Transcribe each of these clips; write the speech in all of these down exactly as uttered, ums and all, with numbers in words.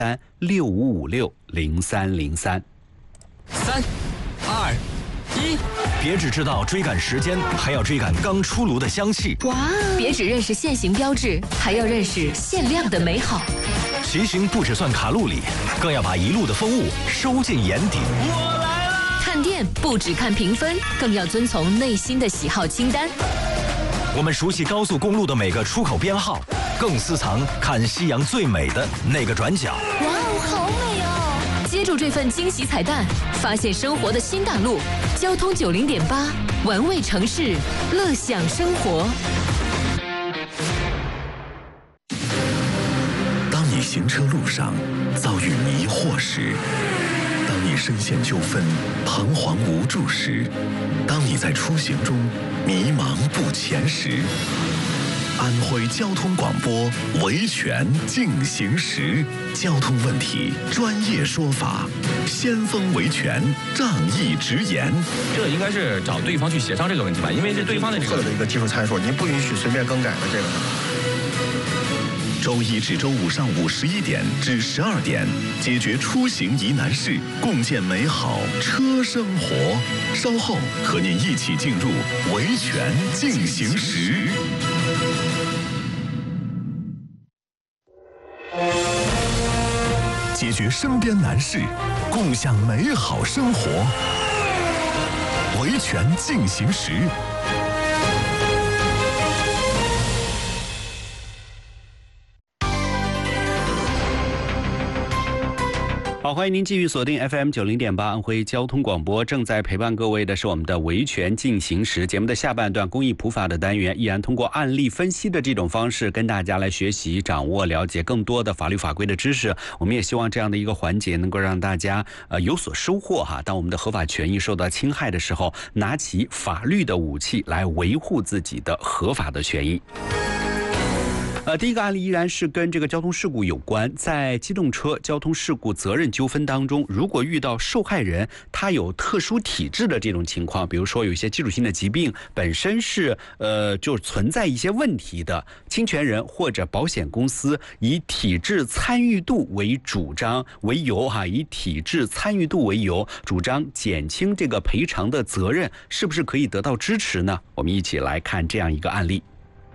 三六五五六零三零三。 三、二、一， 别只知道追赶时间，还要追赶刚出炉的香气。 哇！别只认识限行标志，还要认识限量的美好。 骑行不只算卡路里，更要把一路的风物收进眼底。 我来啦！ 看店不只看评分，更要遵从内心的喜好清单。 我们熟悉高速公路的每个出口编号，更私藏看夕阳最美的那个转角。 哇哦，好美哦！接住这份惊喜彩蛋，发现生活的新大陆。交通九零点八，玩味城市，乐享生活。 当你行车路上遭遇迷惑时，当你深陷纠纷彷徨无助时，当你在出行中迷茫不前时，安徽交通广播维权进行时，交通问题专业说法，先锋维权仗义直言。 这应该是找对方去协商这个问题吧，因为这对方的这个的一个技术参数，您不允许随便更改的这个。 周一至周五上午十一点至十二点，解决出行疑难事，共建美好车生活。稍后和您一起进入维权进行时。解决身边难事，共享美好生活。维权进行时。 好，欢迎您继续锁定 F M 九零点八安徽交通广播，正在陪伴各位的是我们的维权进行时节目的下半段公益普法的单元，依然通过案例分析的这种方式跟大家来学习、掌握、了解更多的法律法规的知识。我们也希望这样的一个环节能够让大家呃有所收获哈。当我们的合法权益受到侵害的时候，拿起法律的武器来维护自己的合法的权益。呃，第一个案例依然是跟这个交通事故有关。在机动车交通事故责任纠纷当中，如果遇到受害人他有特殊体质的这种情况，比如说有一些基础性的疾病，本身是呃就存在一些问题的，侵权人或者保险公司以体质参与度为主张为由哈，以体质参与度为由主张减轻这个赔偿的责任，是不是可以得到支持呢？我们一起来看这样一个案例。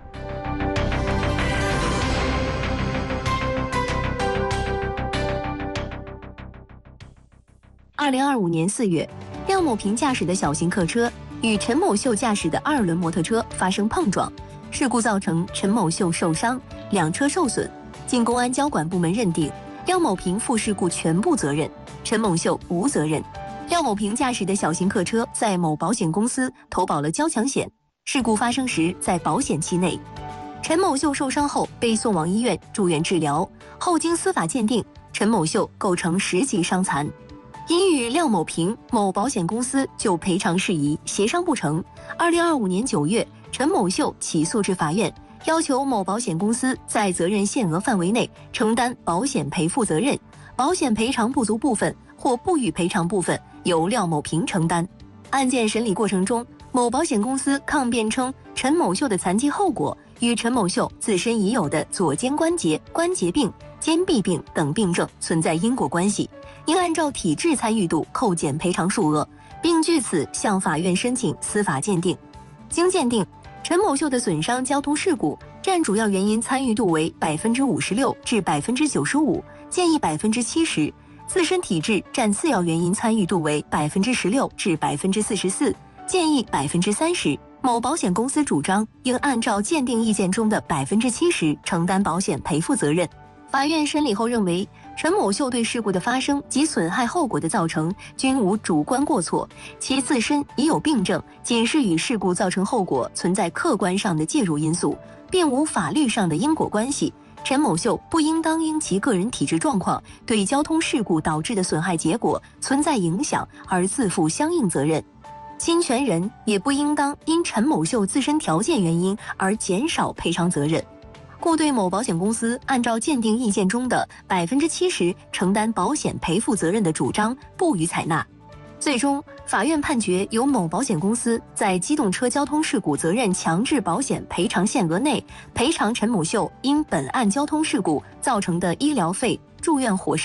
二零二五年四月，廖某平驾驶的小型客车与陈某秀驾驶的二轮摩托车发生碰撞，事故造成陈某秀受伤，两车受损。经公安交管部门认定，廖某平负事故全部责任，陈某秀无责任。廖某平驾驶的小型客车在某保险公司投保了交强险，事故发生时在保险期内。陈某秀受伤后被送往医院住院治疗，后经司法鉴定，陈某秀构成十级伤残。因与廖某平某保险公司就赔偿事宜协商不成，二零二五年九月，陈某秀起诉至法院，要求某保险公司在责任限额范围内承担保险赔付责任，保险赔偿不足部分或不予赔偿部分由廖某平承担。案件审理过程中，某保险公司抗辩称陈某秀的残疾后果与陈某秀自身已有的左肩关节、关节病、肩臂病等病症存在因果关系，应按照体质参与度扣减赔偿数额，并据此向法院申请司法鉴定。经鉴定，陈某秀的损伤交通事故占主要原因参与度为百分之五十六至百分之九十五，建议百分之七十；自身体质占次要原因参与度为百分之十六至百分之四十四，建议百分之三十。某保险公司主张应按照鉴定意见中的百分之七十承担保险赔付责任。法院审理后认为，陈某秀对事故的发生及损害后果的造成均无主观过错，其自身已有病症，仅是与事故造成后果存在客观上的介入因素，并无法律上的因果关系。陈某秀不应当因其个人体质状况对交通事故导致的损害结果存在影响而自负相应责任。侵权人也不应当因陈某秀自身条件原因而减少赔偿责任，故对某保险公司按照鉴定意见中的百分之七十承担保险赔付责任的主张不予采纳。最终，法院判决由某保险公司在机动车交通事故责任强制保险赔偿限额内赔偿陈某秀因本案交通事故造成的医疗费、住院伙食